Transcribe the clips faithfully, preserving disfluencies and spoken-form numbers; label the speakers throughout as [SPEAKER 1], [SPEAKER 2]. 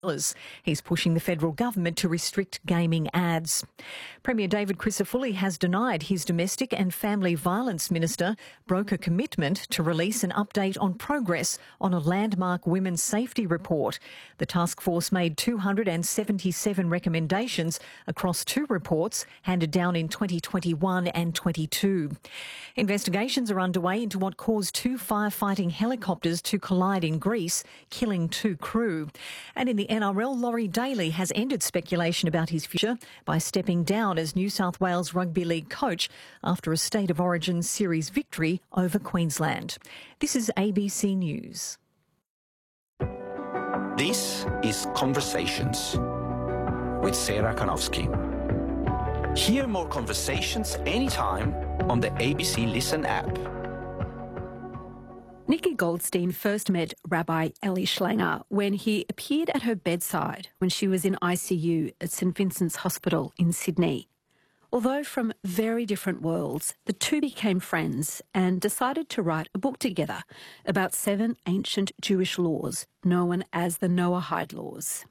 [SPEAKER 1] He's pushing the federal government to restrict gaming ads. Premier David Crisafulli has denied his domestic and family violence minister broke a commitment to release an update on progress on a landmark women's safety report. The task force made two hundred seventy-seven recommendations across two reports handed down in twenty twenty-one and twenty-two. Investigations are underway into what caused two firefighting helicopters to collide in Greece, killing two crew. And in the N R L, Laurie Daly has ended speculation about his future by stepping down as New South Wales Rugby League coach after a State of Origin series victory over Queensland. This is A B C News.
[SPEAKER 2] This is Conversations with Sarah Kanowski. Hear more conversations anytime on the A B C Listen app.
[SPEAKER 3] Nikki Goldstein first met Rabbi Ellie Schlanger when he appeared at her bedside when she was in I C U at St Vincent's Hospital in Sydney. Although from very different worlds, the two became friends and decided to write a book together about seven ancient Jewish laws known as the Noahide laws.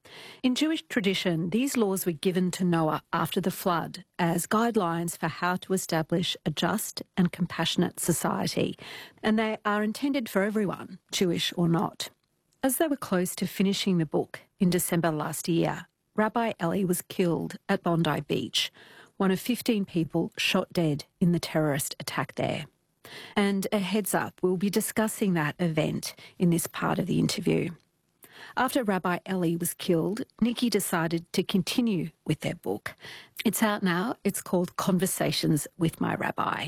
[SPEAKER 3] In Jewish tradition, these laws were given to Noah after the flood as guidelines for how to establish a just and compassionate society, and they are intended for everyone, Jewish or not. As they were close to finishing the book in December last year, Rabbi Ellie was killed at Bondi Beach, one of fifteen people shot dead in the terrorist attack there. And a heads up, we'll be discussing that event in this part of the interview. After Rabbi Ellie was killed, Nikki decided to continue with their book. It's out now. It's called Conversations with My Rabbi.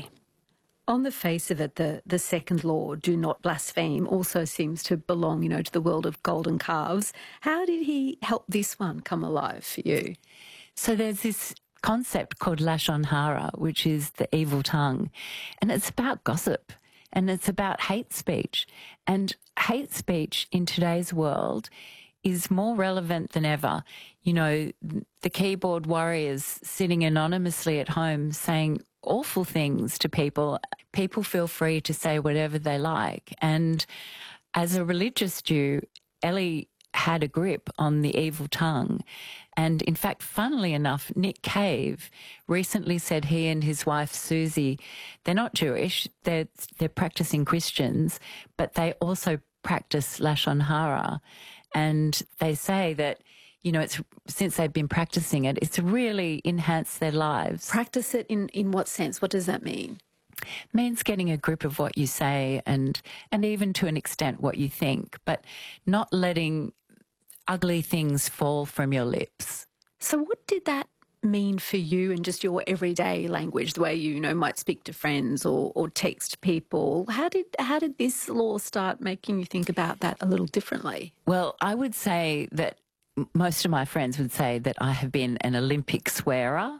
[SPEAKER 3] On the face of it, the, the second law, do not blaspheme, also seems to belong, you know, to the world of golden calves. How did he help this one come alive for you?
[SPEAKER 4] So there's this concept called Lashon Hara, which is the evil tongue, and it's about gossip. And it's about hate speech. And hate speech in today's world is more relevant than ever. You know, the keyboard warriors sitting anonymously at home saying awful things to people. People feel free to say whatever they like. And as a religious Jew, Ellie had a grip on the evil tongue. And in fact, funnily enough, Nick Cave recently said he and his wife Susie, they're not Jewish, they're, they're practicing Christians, but they also practice Lashon Hara. And they say that, you know, it's since they've been practicing it, it's really enhanced their lives.
[SPEAKER 3] Practice it in, in what sense? What does that mean?
[SPEAKER 4] Means getting a grip of what you say and, and even to an extent what you think, but not letting ugly things fall from your lips.
[SPEAKER 3] So what did that mean for you in just your everyday language, the way you, you know, might speak to friends or, or text people? How did how did this law start making you think about that a little differently?
[SPEAKER 4] Well, I would say that most of my friends would say that I have been an Olympic swearer.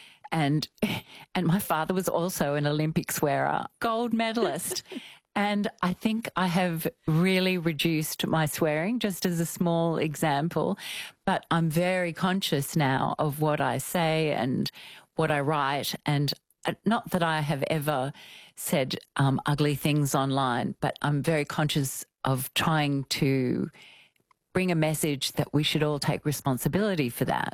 [SPEAKER 4] And and my father was also an Olympic swearer, gold medalist. And I think I have really reduced my swearing, just as a small example. But I'm very conscious now of what I say and what I write. And not that I have ever said um, ugly things online, but I'm very conscious of trying to bring a message that we should all take responsibility for that.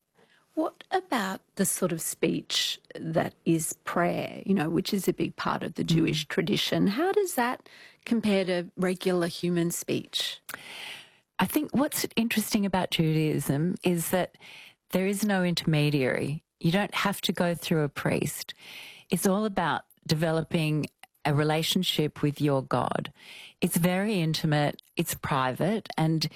[SPEAKER 3] What about the sort of speech that is prayer, you know, which is a big part of the Jewish mm. tradition? How does that compare to regular human speech?
[SPEAKER 4] I think what's interesting about Judaism is that there is no intermediary. You don't have to go through a priest. It's all about developing a relationship with your God. It's very intimate, it's private, and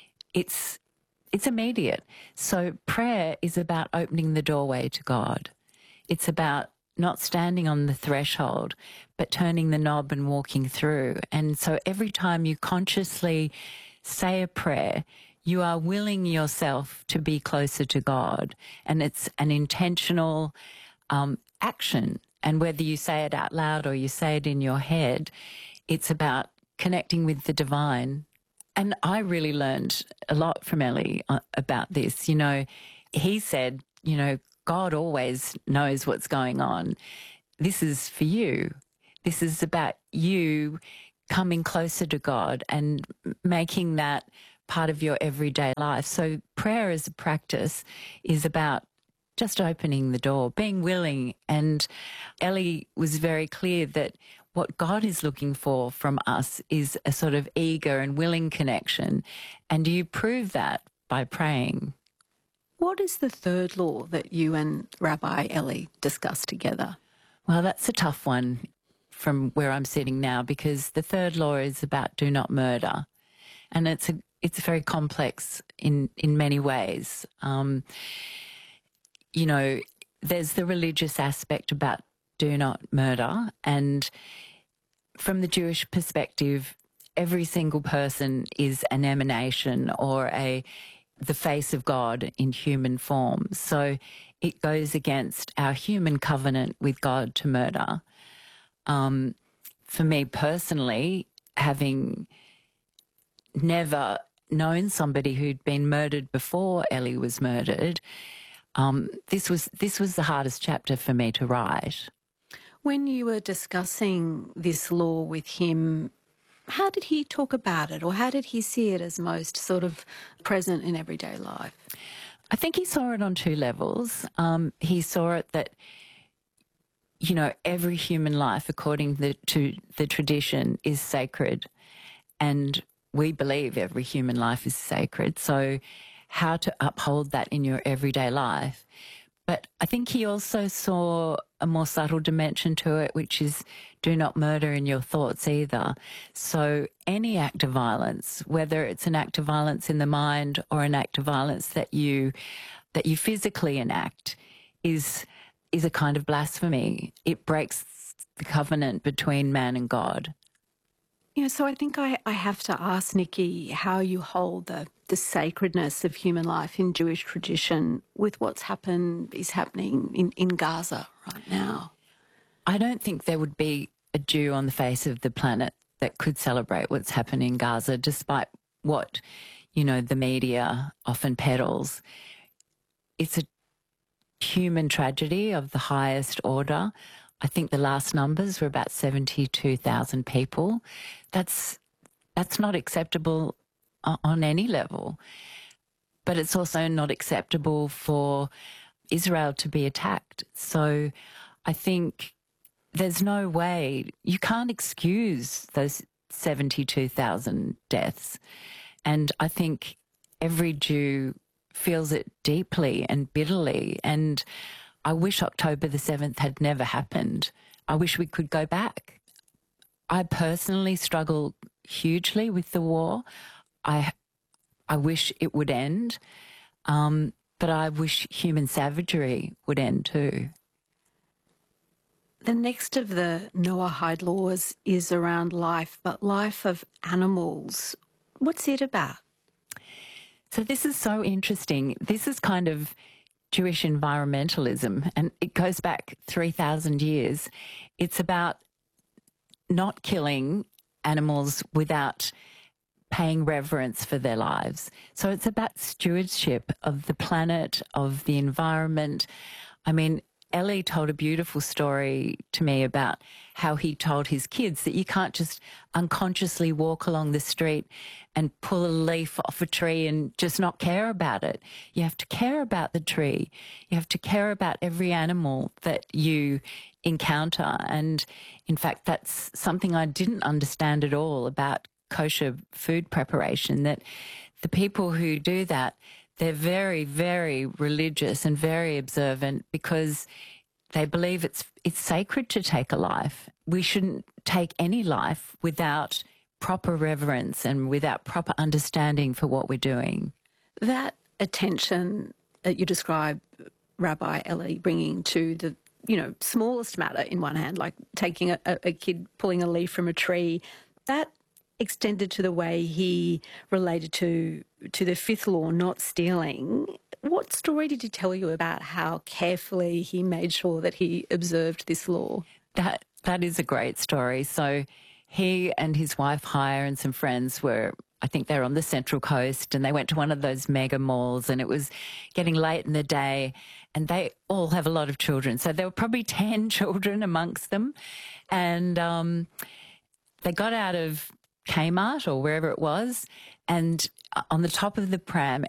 [SPEAKER 4] it's It's immediate. So prayer is about opening the doorway to God. It's about not standing on the threshold, but turning the knob and walking through. And so every time you consciously say a prayer, you are willing yourself to be closer to God. And it's an intentional um, action. And whether you say it out loud or you say it in your head, it's about connecting with the divine. And I really learned a lot from Ellie about this. You know, he said, you know, God always knows what's going on. This is for you. This is about you coming closer to God and making that part of your everyday life. So prayer as a practice is about just opening the door, being willing. And Ellie was very clear that what God is looking for from us is a sort of eager and willing connection. And you prove that by praying.
[SPEAKER 3] What is the third law that you and Rabbi Ellie discussed together?
[SPEAKER 4] Well, that's a tough one from where I'm sitting now, because the third law is about do not murder. And it's a, it's very complex in, in many ways. Um, you know, there's the religious aspect about do not murder. And from the Jewish perspective, every single person is an emanation or a the face of God in human form. So it goes against our human covenant with God to murder. Um, for me personally, having never known somebody who'd been murdered before Ellie was murdered, um, this was this was the hardest chapter for me to write.
[SPEAKER 3] When you were discussing this law with him, how did he talk about it, or how did he see it as most sort of present in everyday life?
[SPEAKER 4] I think he saw it on two levels. Um, he saw it that, you know, every human life, according the, to the tradition, is sacred. And we believe every human life is sacred. So how to uphold that in your everyday life. But I think he also saw a more subtle dimension to it, which is do not murder in your thoughts either. So any act of violence, whether it's an act of violence in the mind or an act of violence that you that you physically enact, is is a kind of blasphemy. It breaks the covenant between man and God.
[SPEAKER 3] Yeah, so I think I, I have to ask, Nikki, how you hold the, the sacredness of human life in Jewish tradition with what's happened, is happening in, in Gaza right now.
[SPEAKER 4] I don't think there would be a Jew on the face of the planet that could celebrate what's happening in Gaza, despite what, you know, the media often peddles. It's a human tragedy of the highest order. I think the last numbers were about seventy-two thousand people. That's that's not acceptable on any level. But it's also not acceptable for Israel to be attacked. So I think there's no way, you can't excuse those seventy-two thousand deaths. And I think every Jew feels it deeply and bitterly. And I wish October the seventh had never happened. I wish we could go back. I personally struggle hugely with the war. I I wish it would end, um, but I wish human savagery would end too.
[SPEAKER 3] The next of the Noahide laws is around life, but life of animals. What's it about?
[SPEAKER 4] So this is so interesting. This is kind of Jewish environmentalism, and it goes back three thousand years. It's about not killing animals without paying reverence for their lives. So it's about stewardship of the planet, of the environment. I mean, Ellie told a beautiful story to me about how he told his kids that you can't just unconsciously walk along the street and pull a leaf off a tree and just not care about it. You have to care about the tree. You have to care about every animal that you encounter. And in fact, that's something I didn't understand at all about kosher food preparation, that the people who do that, they're very, very religious and very observant because they believe it's it's sacred to take a life. We shouldn't take any life without proper reverence and without proper understanding for what we're doing.
[SPEAKER 3] That attention that you describe Rabbi Ellie bringing to the, you know, smallest matter in one hand, like taking a, a kid pulling a leaf from a tree, that extended to the way he related to to the fifth law, not stealing. What story did he tell you about how carefully he made sure that he observed this law?
[SPEAKER 4] That that is a great story. So he and his wife Hire and some friends were, I think they were on the Central Coast, and they went to one of those mega malls, and it was getting late in the day, and they all have a lot of children. So there were probably ten children amongst them. And um, they got out of Kmart or wherever it was, And on the top of the pram,